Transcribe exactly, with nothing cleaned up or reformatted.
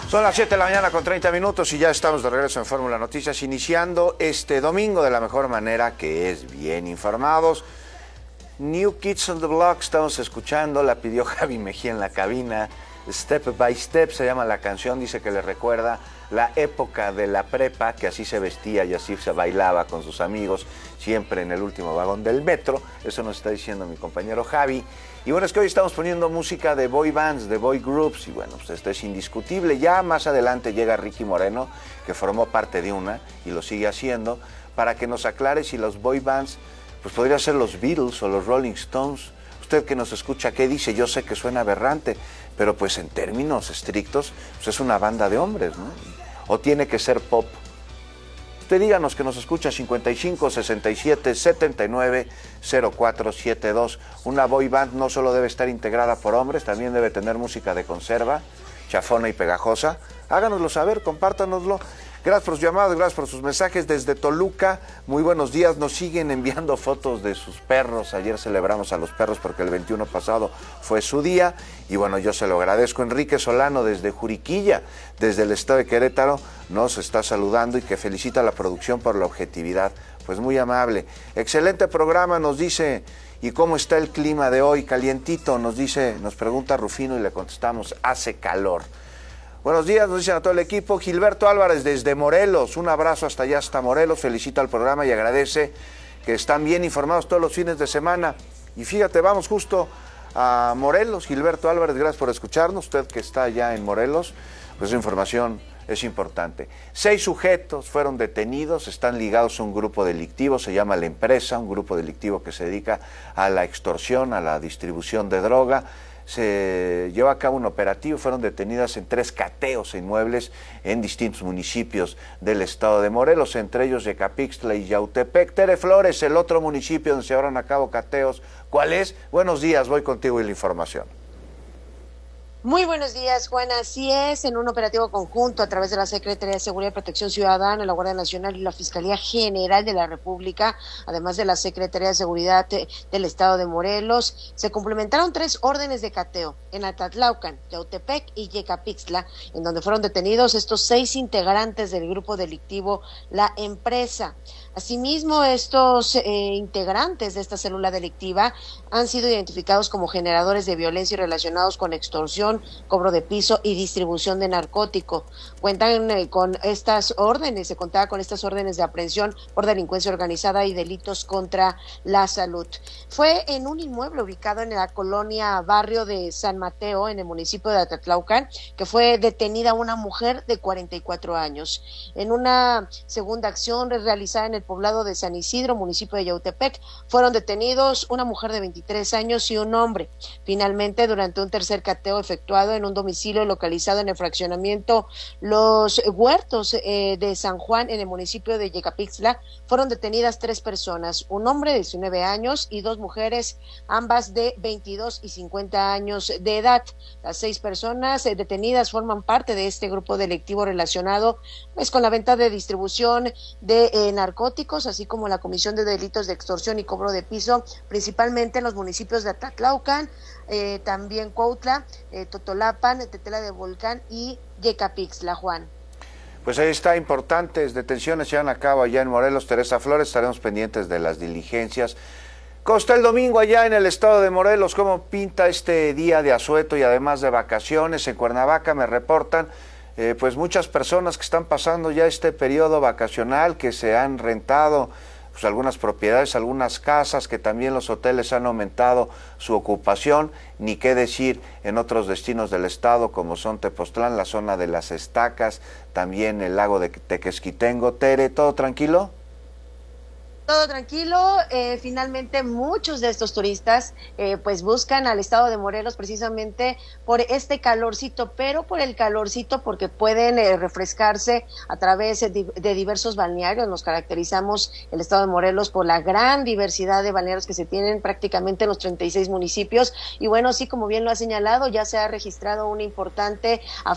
Son las siete de la mañana con treinta minutos y ya estamos de regreso en Fórmula Noticias, iniciando este domingo de la mejor manera, que es bien informados. New Kids on the Block, estamos escuchando, la pidió Javi Mejía en la cabina. Step by Step se llama la canción, dice que le recuerda la época de la prepa, que así se vestía y así se bailaba con sus amigos, siempre en el último vagón del metro. Eso nos está diciendo mi compañero Javi. Y bueno, es que hoy estamos poniendo música de boy bands, de boy groups, y bueno, pues esto es indiscutible. Ya más adelante llega Ricky Moreno, que formó parte de una y lo sigue haciendo, para que nos aclare si los boy bands, pues podría ser los Beatles o los Rolling Stones. Usted que nos escucha, ¿qué dice? Yo sé que suena aberrante, pero pues en términos estrictos, pues es una banda de hombres, ¿no? O tiene que ser pop. Usted díganos, que nos escucha, cincuenta y cinco, sesenta y siete, setenta y nueve, cero cuatro setenta y dos. Una boy band no solo debe estar integrada por hombres, también debe tener música de conserva, chafona y pegajosa. Háganoslo saber, compártanoslo. Gracias por sus llamados, gracias por sus mensajes desde Toluca. Muy buenos días, nos siguen enviando fotos de sus perros. Ayer celebramos a los perros porque el veintiuno pasado fue su día. Y bueno, yo se lo agradezco. Enrique Solano desde Juriquilla, desde el estado de Querétaro, nos está saludando y que felicita a la producción por la objetividad. Pues muy amable. Excelente programa, nos dice. ¿Y cómo está el clima de hoy? Calientito, nos dice, nos pregunta Rufino y le contestamos, hace calor. Buenos días, nos dicen a todo el equipo. Gilberto Álvarez desde Morelos, un abrazo hasta allá, hasta Morelos, felicita al programa y agradece que están bien informados todos los fines de semana. Y fíjate, vamos justo a Morelos. Gilberto Álvarez, gracias por escucharnos, usted que está allá en Morelos, pues esa información es importante. Seis sujetos fueron detenidos, están ligados a un grupo delictivo, se llama La Empresa, un grupo delictivo que se dedica a la extorsión, a la distribución de droga. Se llevó a cabo un operativo, fueron detenidas en tres cateos e inmuebles en distintos municipios del estado de Morelos, entre ellos Yecapixtla y Yautepec. Tere Flores, el otro municipio donde se llevaron a cabo cateos, ¿cuál es? Buenos días, voy contigo y la información. Muy buenos días, Juan. Así es, en un operativo conjunto a través de la Secretaría de Seguridad y Protección Ciudadana, la Guardia Nacional y la Fiscalía General de la República, además de la Secretaría de Seguridad del Estado de Morelos, se complementaron tres órdenes de cateo en Atatlaucan, Yautepec y Yecapixtla, en donde fueron detenidos estos seis integrantes del grupo delictivo La Empresa. Asimismo, estos eh, integrantes de esta célula delictiva han sido identificados como generadores de violencia y relacionados con extorsión, cobro de piso y distribución de narcótico. Cuentan eh, con estas órdenes, se contaba con estas órdenes de aprehensión por delincuencia organizada y delitos contra la salud. Fue en un inmueble ubicado en la colonia Barrio de San Mateo, en el municipio de Atatlaucan, que fue detenida una mujer de cuarenta y cuatro años. En una segunda acción realizada en el poblado de San Isidro, municipio de Yautepec, fueron detenidos una mujer de veintitrés años y un hombre. Finalmente, durante un tercer cateo efectuado en un domicilio localizado en el fraccionamiento Los Huertos eh, de San Juan, en el municipio de Yecapixtla, fueron detenidas tres personas, un hombre de diecinueve años y dos mujeres, ambas de veintidós y cincuenta años de edad. Las seis personas eh, detenidas forman parte de este grupo delictivo relacionado pues con la venta de distribución de eh, narcóticos, así como la comisión de delitos de extorsión y cobro de piso, principalmente en los municipios de Atatlaucan, eh, también Cuautla, eh, Totolapan, Tetela de Volcán y Yecapixtla, Juan. Pues ahí está, importantes detenciones se llevan a cabo allá en Morelos. Teresa Flores, estaremos pendientes de las diligencias. ¿Cómo está el domingo allá en el estado de Morelos? ¿Cómo pinta este día de asueto y además de vacaciones? En Cuernavaca me reportan Eh, pues muchas personas que están pasando ya este periodo vacacional, que se han rentado pues algunas propiedades, algunas casas, que también los hoteles han aumentado su ocupación, ni qué decir en otros destinos del estado como son Tepoztlán, la zona de las Estacas, también el lago de Tequesquitengo. Tere, ¿todo tranquilo? Todo tranquilo, eh, finalmente muchos de estos turistas eh, pues buscan al estado de Morelos precisamente por este calorcito, pero por el calorcito porque pueden eh, refrescarse a través de, de diversos balnearios. Nos caracterizamos el estado de Morelos por la gran diversidad de balnearios que se tienen prácticamente en los treinta y seis municipios y bueno, sí, como bien lo ha señalado, ya se ha registrado una importante